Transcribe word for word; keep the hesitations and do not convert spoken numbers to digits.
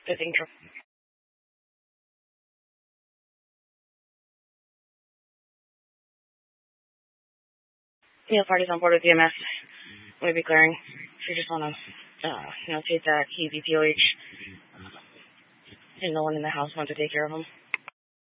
Good thing. Meal party's on board with E M S. We'll be clearing. If you just want to, uh, you know, take that key B P O H. And no one in the house wants to take care of him.